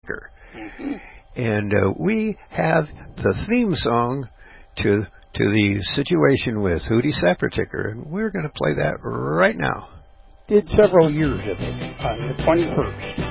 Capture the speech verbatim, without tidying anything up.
Separaticker. Mm-hmm. And uh, we have the theme song to to the situation with Hootie Separaticker, and we're going to play that right now. Did several years of it on the twenty-first.